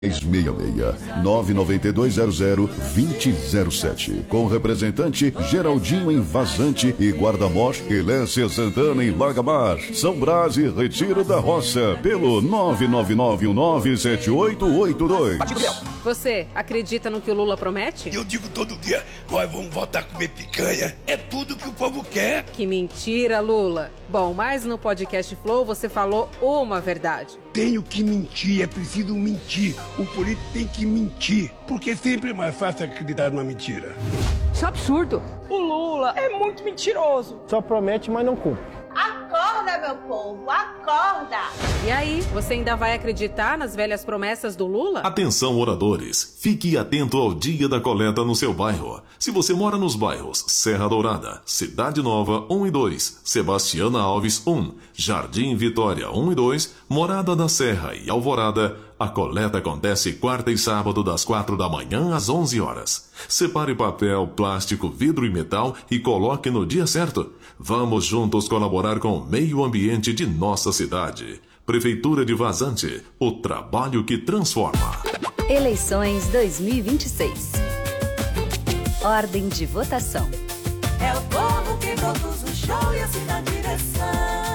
99200-2007. Com representante Geraldinho em Vazante e Guarda-Mor, Elécia Santana em Largamar, São Brás e Retiro da Roça, pelo 999197882. Você acredita no que o Lula promete? Eu digo todo dia, nós vamos voltar a comer picanha. É tudo que o povo quer. Que mentira, Lula. Bom, mas no podcast Flow você falou uma verdade. Tenho que mentir, é preciso mentir. O político tem que mentir, porque sempre é mais fácil acreditar numa mentira. Isso é absurdo. O Lula é muito mentiroso. Só promete, mas não cumpre. Acorda, meu povo, acorda! E aí, você ainda vai acreditar nas velhas promessas do Lula? Atenção, oradores. Fique atento ao dia da coleta no seu bairro. Se você mora nos bairros Serra Dourada, Cidade Nova 1 e 2, Sebastiana Alves 1, Jardim Vitória 1 e 2, Morada da Serra e Alvorada, a coleta acontece quarta e sábado das 4 da manhã às 11 horas. Separe papel, plástico, vidro e metal e coloque no dia certo. Vamos juntos colaborar com o meio ambiente de nossa cidade. Prefeitura de Vazante, o trabalho que transforma. Eleições 2026. Ordem de votação. É o povo que produz o show e assim na direção.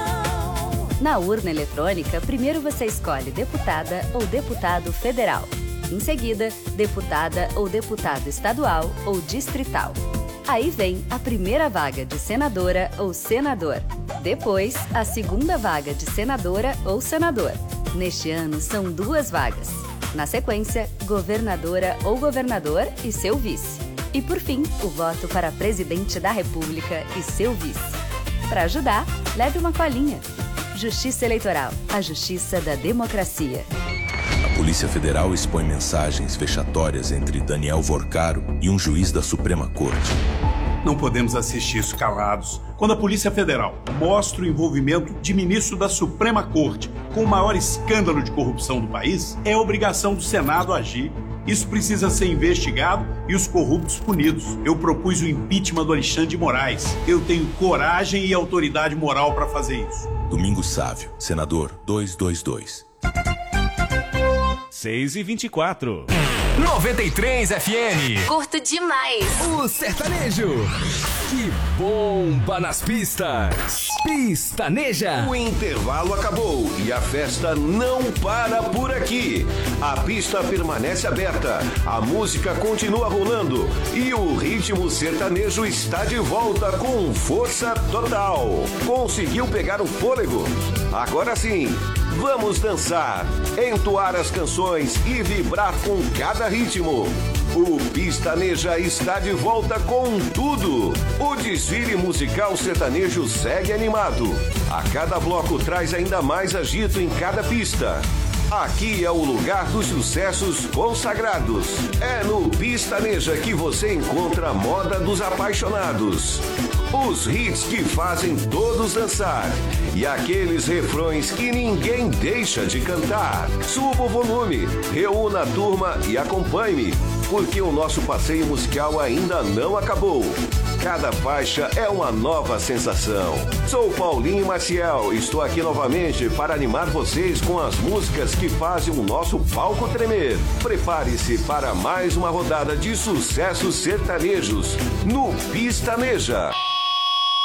Na urna eletrônica, primeiro você escolhe deputada ou deputado federal. Em seguida, deputada ou deputado estadual ou distrital. Aí vem a primeira vaga de senadora ou senador. Depois, a segunda vaga de senadora ou senador. Neste ano, são 2 vagas. Na sequência, governadora ou governador e seu vice. E por fim, o voto para presidente da República e seu vice. Para ajudar, leve uma colinha. Justiça Eleitoral, a justiça da democracia. A Polícia Federal expõe mensagens vexatórias entre Daniel Vorcaro e um juiz da Suprema Corte. Não podemos assistir isso calados. Quando a Polícia Federal mostra o envolvimento de ministro da Suprema Corte com o maior escândalo de corrupção do país, é obrigação do Senado agir. Isso precisa ser investigado e os corruptos punidos. Eu propus o impeachment do Alexandre de Moraes. Eu tenho coragem e autoridade moral para fazer isso. Domingos Sávio, senador 222. 6h24. 93 FM. Curto demais. O sertanejo. Que bomba nas pistas. Pistaneja. O intervalo acabou e a festa não para por aqui. A pista permanece aberta, a música continua rolando e o ritmo sertanejo está de volta com força total. Conseguiu pegar o fôlego? Agora sim. Vamos dançar, entoar as canções e vibrar com cada ritmo. O Pistaneja está de volta com tudo. O desfile musical sertanejo segue animado. A cada bloco traz ainda mais agito em cada pista. Aqui é o lugar dos sucessos consagrados. É no Pistaneja que você encontra a moda dos apaixonados. Os hits que fazem todos dançar. E aqueles refrões que ninguém deixa de cantar. Suba o volume, reúna a turma e acompanhe-me, porque o nosso passeio musical ainda não acabou. Cada faixa é uma nova sensação. Sou Paulinho Maciel, estou aqui novamente para animar vocês com as músicas que fazem o nosso palco tremer. Prepare-se para mais uma rodada de sucessos sertanejos no Pistaneja.